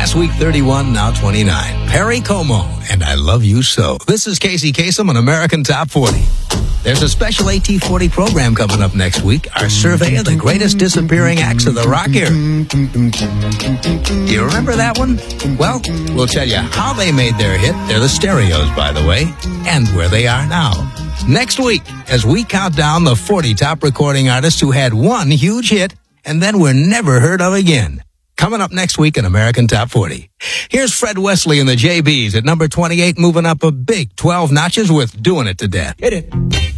Last week, 31, now 29. Perry Como, and I Love You So. This is Casey Kasem on American Top 40. There's a special AT40 program coming up next week. Our survey of the greatest disappearing acts of the rock era. Do you remember that one? Well, we'll tell you how they made their hit. They're the Stereos, by the way, and where they are now. Next week, as we count down the 40 top recording artists who had one huge hit and then were never heard of again. Coming up next week in American Top 40. Here's Fred Wesley and the JBs at number 28, moving up a big 12 notches with Doing It to Death. Hit it.